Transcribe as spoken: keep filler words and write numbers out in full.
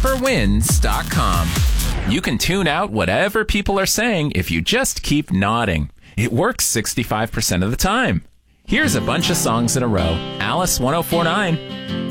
never wins dot com. You can tune out whatever people are saying if you just keep nodding. It works sixty-five percent of the time. Here's a bunch of songs in a row. Alice one oh four point nine.